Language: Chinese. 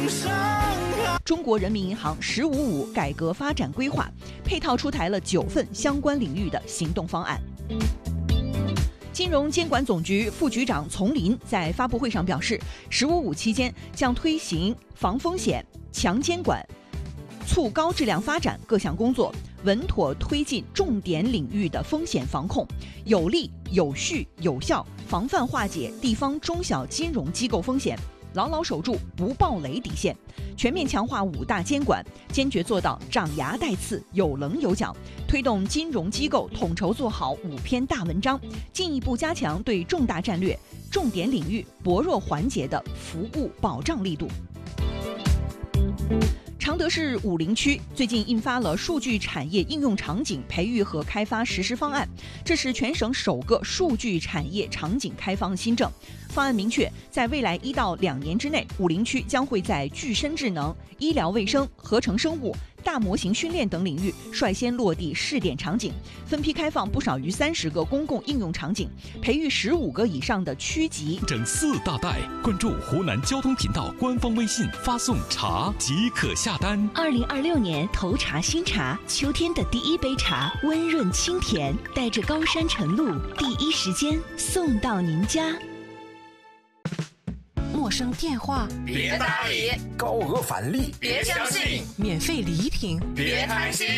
中国人民银行“15+5”改革发展规划配套出台了9份相关领域的行动方案。金融监管总局副局长丛林在发布会上表示，“15+5”期间将推行防风险、强监管、促高质量发展各项工作，稳妥推进重点领域的风险防控，有力、有序、有效防范化解地方中小金融机构风险，牢牢守住不暴雷底线，全面强化5大监管，坚决做到长牙带刺、有棱有角，推动金融机构统筹做好5篇大文章，进一步加强对重大战略、重点领域薄弱环节的服务保障力度。常德市武陵区最近印发了数据产业应用场景培育和开发实施方案，这是全省首个数据产业场景开放新政。方案明确，在未来1到2年之内，武陵区将会在具身智能、医疗卫生、合成生物、大模型训练等领域率先落地试点场景，分批开放不少于30个公共应用场景，培育15个以上的区级。 整4大袋，关注湖南交通频道官方微信，发送“茶”即可下单。 2026年头茶新茶，秋天的第一杯茶，温润清甜，带着高山晨露，第一时间送到您家。 陌生电话别搭理， 高额返利别相信， 免费礼品别贪心。